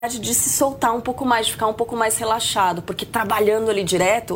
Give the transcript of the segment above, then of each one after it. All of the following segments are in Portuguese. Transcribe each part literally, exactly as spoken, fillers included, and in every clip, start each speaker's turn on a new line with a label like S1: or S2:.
S1: de se soltar um pouco mais, de ficar um pouco mais relaxado, porque trabalhando ali direto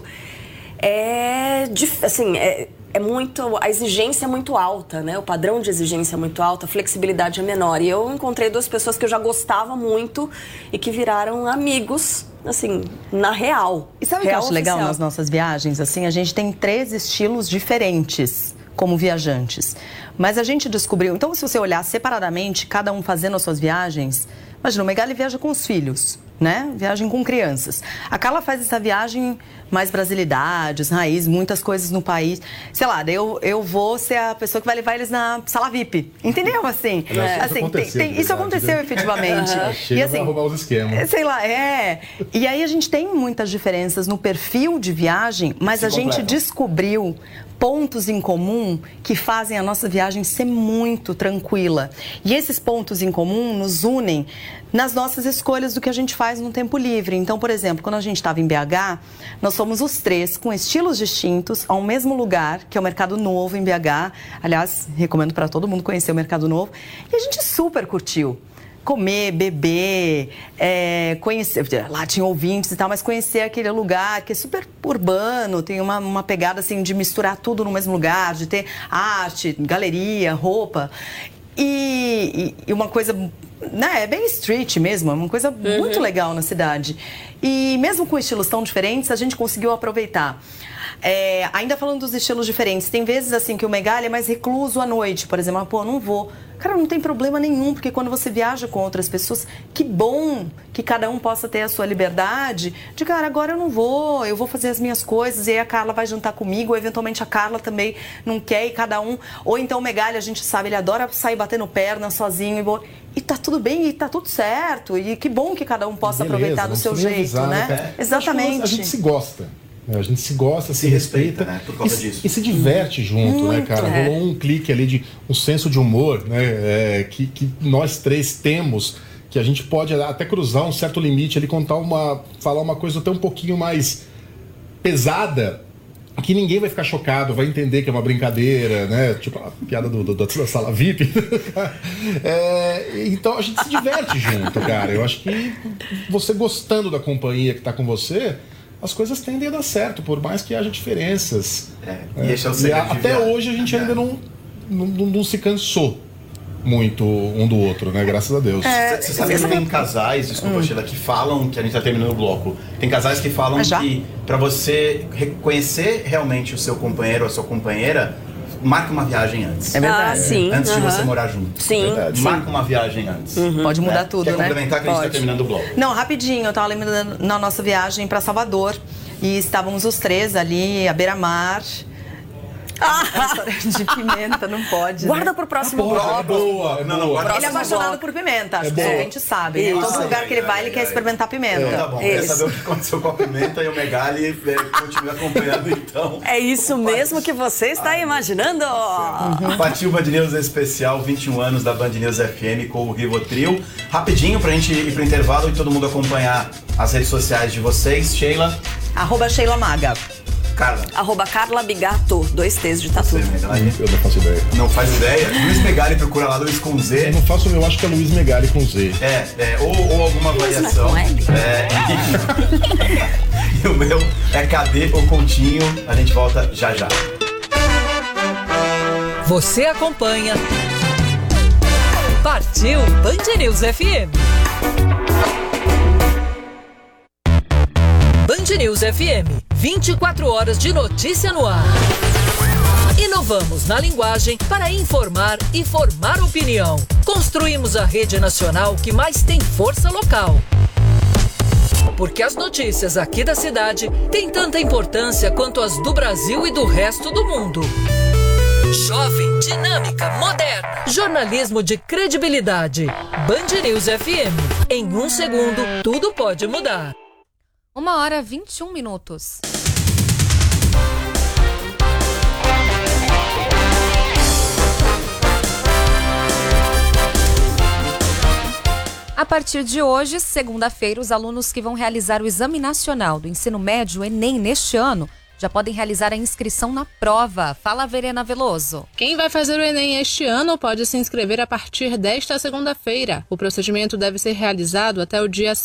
S1: é, assim, é, é muito, a exigência é muito alta, né? O padrão de exigência é muito alto, a flexibilidade é menor. E eu encontrei duas pessoas que eu já gostava muito e que viraram amigos, assim, na real.
S2: E sabe o que eu acho legal nas nossas viagens? Assim, a gente tem três estilos diferentes como viajantes. Mas a gente descobriu... Então, se você olhar separadamente, cada um fazendo as suas viagens... Imagina, o Megali viaja com os filhos, né? Viagem com crianças. A Carla faz essa viagem mais brasilidades, raiz, muitas coisas no país. Sei lá, eu, eu vou ser a pessoa que vai levar eles na sala V I P. Entendeu? Assim,
S3: é.
S2: assim
S3: isso aconteceu,
S2: tem, tem, isso aconteceu efetivamente.
S3: Uhum. Chega
S2: e assim,
S3: pra roubar os esquemas.
S2: Sei lá, é. E aí a gente tem muitas diferenças no perfil de viagem, mas
S3: Se
S2: a gente
S3: completam.
S2: descobriu pontos em comum que fazem a nossa viagem ser muito tranquila. E esses pontos em comum nos unem nas nossas escolhas do que a gente faz no tempo livre. Então, por exemplo, quando a gente estava em B H, nós somos os três com estilos distintos ao mesmo lugar, que é o Mercado Novo em B H. Aliás, recomendo para todo mundo conhecer o Mercado Novo. E a gente super curtiu. Comer, beber, é, conhecer, lá tinha ouvintes e tal, mas conhecer aquele lugar que é super urbano, tem uma, uma pegada assim de misturar tudo no mesmo lugar, de ter arte, galeria, roupa. E, e, e uma coisa, né, é bem street mesmo, é uma coisa uhum. muito legal na cidade. E mesmo com estilos tão diferentes, a gente conseguiu aproveitar. É, ainda falando dos estilos diferentes, tem vezes assim que o Megali é mais recluso à noite, por exemplo, pô, não vou. Cara, não tem problema nenhum, porque quando você viaja com outras pessoas, que bom que cada um possa ter a sua liberdade de, cara, agora eu não vou, eu vou fazer as minhas coisas, e aí a Carla vai jantar comigo, ou eventualmente a Carla também não quer, e cada um... Ou então o Megali, a gente sabe, ele adora sair batendo perna sozinho, e, e tá tudo bem, e tá tudo certo, e que bom que cada um possa Beleza, aproveitar do seu jeito, avisar, né? né?
S3: É.
S2: Exatamente.
S3: A gente se gosta. A gente se gosta, se,
S4: se respeita,
S3: respeita
S4: né? Por causa
S3: e,
S4: disso.
S3: e se diverte junto,
S2: Muito,
S3: né, cara?
S2: é.
S3: Rolou um clique ali de um senso de humor, né? É, que, que nós três temos, que a gente pode até cruzar um certo limite ali, contar uma, falar uma coisa até um pouquinho mais pesada, que ninguém vai ficar chocado, vai entender que é uma brincadeira, né? Tipo a piada do, do, da sala V I P. É, então a gente se diverte junto, cara. Eu acho que você gostando da companhia que tá com você, as coisas tendem a dar certo, por mais que haja diferenças.
S4: É, e esse é o
S3: e
S4: segredo
S3: a, até
S4: viagem.
S3: hoje a gente ainda não, não, não se cansou muito um do outro, né? Graças a Deus.
S4: Você é, sabe que tem casais, desculpa, hum. Sheila, que falam, que a gente tá terminando o bloco, tem casais que falam que pra você reconhecer realmente o seu companheiro ou a sua companheira, marca uma viagem antes.
S2: É verdade.
S1: Ah, sim.
S4: Antes
S1: uhum.
S4: de você morar junto.
S1: Sim.
S4: É marca uma viagem antes.
S2: Uhum. Pode mudar
S4: né?
S2: tudo,
S4: Quer
S2: né?
S4: complementar que
S2: Pode.
S4: a gente tá terminando o bloco.
S2: Não, rapidinho, eu tava lembrando na nossa viagem pra Salvador e estávamos os três ali, à beira-mar. Ah! Restaurante de pimenta, não pode.
S1: Guarda
S2: né?
S1: pro próximo
S3: Boa,
S1: bloco.
S3: é boa, é
S4: Não, não,
S3: boa.
S4: guarda
S2: Ele é apaixonado por pimenta, acho
S3: É
S2: que
S3: boa.
S2: a gente sabe. Em todo
S4: Isso.
S2: lugar que ele vai,
S4: Ai,
S2: ele
S4: ai,
S2: quer
S4: ai.
S2: experimentar pimenta.
S4: Então tá bom, quer
S1: Isso.
S4: saber o que aconteceu com a pimenta e o Megali é, continua acompanhando então.
S1: É isso mesmo que você está imaginando.
S4: Uhum. Partiu Band News especial, vinte e um anos da Band News F M com o Rivotril. Rapidinho pra gente ir pro intervalo e todo mundo acompanhar as redes sociais de vocês. Sheila.
S2: Arroba Sheila Maga.
S4: Carla.
S1: Arroba Carla Bigato, dois T's de tatu.
S4: Você, Megali.
S3: Eu não faço ideia.
S4: Não faz ideia? Luiz Megali, procura lá, Luiz com
S3: Eu
S4: Z.
S3: não faço, eu acho que é Luiz Megali com Z.
S4: É, é ou, ou alguma
S1: Luiz
S4: variação.
S1: não é com L?
S4: É, e, e o meu é Cadê ou Continho. A gente volta já já.
S5: Você acompanha Partiu Band News F M. Band News F M, vinte e quatro horas de notícia no ar. Inovamos na linguagem para informar e formar opinião. Construímos a rede nacional que mais tem força local. Porque as notícias aqui da cidade têm tanta importância quanto as do Brasil e do resto do mundo. Jovem, dinâmica, moderna. Jornalismo de credibilidade. Band News F M. Em um segundo, tudo pode mudar.
S6: Uma hora vinte e um minutos. A partir de hoje, segunda-feira, os alunos que vão realizar o Exame Nacional do Ensino Médio, Enem, neste ano, já podem realizar a inscrição na prova. Fala, Verena Veloso.
S7: Quem vai fazer o Enem este ano pode se inscrever a partir desta segunda-feira. O procedimento deve ser realizado até o dia